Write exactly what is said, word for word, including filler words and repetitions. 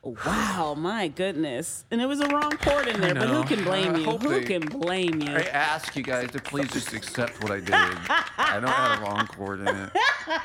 Wow, my goodness. And it was a wrong chord in there, but who know. can blame I you? hope Who they- can blame you? I ask you guys to please just accept what I did. I know it had a wrong chord in it.